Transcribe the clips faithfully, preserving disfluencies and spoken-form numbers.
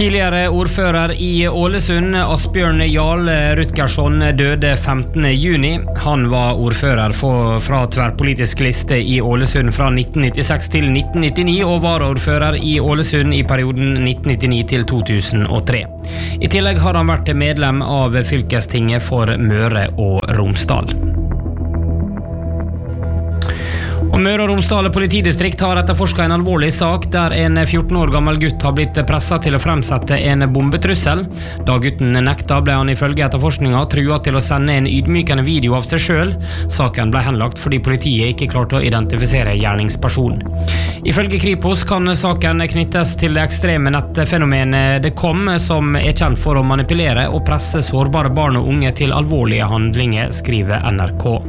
Tidligere ordfører i Ålesund, Asbjørn Jarle Rutgersson, døde femtende juni. Han var ordfører for, fra tverrpolitisk liste i Ålesund fra nitten nittiseks til nitten nittini og var ordfører i Ålesund i perioden nitten nittini til to tusen og tre. I tillegg har han vært medlem av fylkestinget for Møre og Romsdal. Og Møre og Romsdal politidistrikt har etterforsket en alvorlig sak der en fjorten år gammel gutt har blitt presset til å fremsette en bombetrussel. Da gutten nekta ble han ifølge etterforskninga truet til å sende en ydmykende video av seg selv. Saken ble henlagt fordi politiet ikke klarte å identifisere gjerningspersonen. Ifølge Kripos kan saken knyttes til det ekstreme nettfenomenet The Com, som er kjent for å manipulere og presse sårbare barn og unge til alvorlige handlinger, skriver N R K.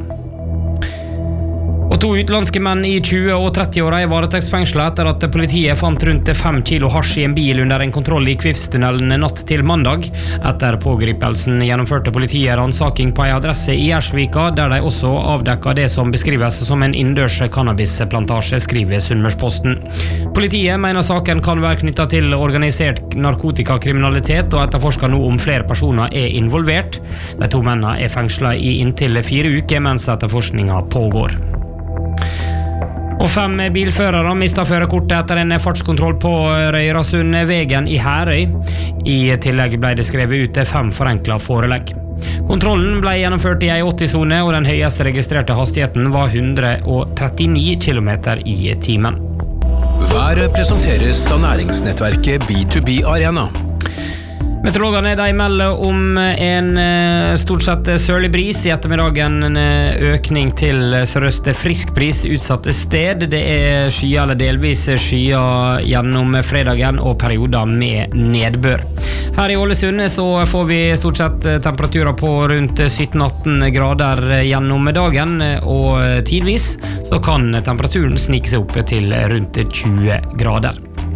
Og to utenlandske menn i tjue- og tretti-åra er varetektsfengslet etter at politiet fant rundt fem kilo hasj i en bil under en kontroll i Kvivstunnelen natt til mandag. Etter pågripelsen gjennomførte politiet ransaking på en adresse i Ersvika, der de også avdekket det som beskrives som en innendørs cannabisplantasje, skriver Sunnmørsposten. Politiet mener saken kan være knyttet til organisert narkotikakriminalitet, og etterforsker nå om flere personer er involvert. De to mennene er fengslet i inntil fire uker mens etterforskningen pågår. Og fem bilførere mistet førerkortet etter en fartskontroll på Røyrasundvegen i Herøy. I tillegg ble det skrevet ut fem forenklet forelegg. Kontrollen ble gjennomført i en åtti-sone, og den høyeste registrerte hastigheten var hundre og trettini kilometer i timen. Været presenteres av næringsnettverket B to B Arena. Meteorologene de melder om en stort sett sørlig bris, i ettermiddagen en økning til sørøst frisk bris utsatte sted. Det er skyer eller delvis skyer gjennom fredagen og perioder med nedbør. Her i Ålesund så får vi stort sett temperaturer på rundt sytten til atten grader gjennom dagen, og tidvis så kan temperaturen snike seg opp til rundt tjue grader.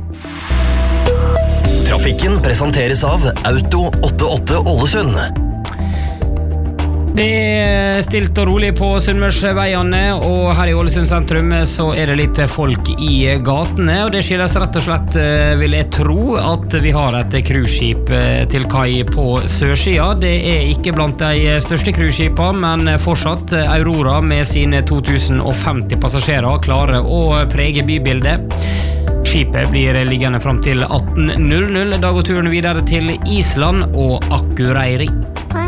Trafikken presenteres av Auto åttiåtte Ålesund. Det er stilt og rolig på Sunnmørsveiene, og her i Ålesund sentrum så er det litt folk i gatene, og det skyldes rett og slett, vil jeg tro, at vi har et cruiseskip til kai på sørsida. Det er ikke blant de største cruiseskipene, men fortsatt Aurora med sine to tusen og femti passasjerer klarer å prege bybildet. Skipet blir liggende frem til atten null null. Da går turen videre til Island og Akureyri.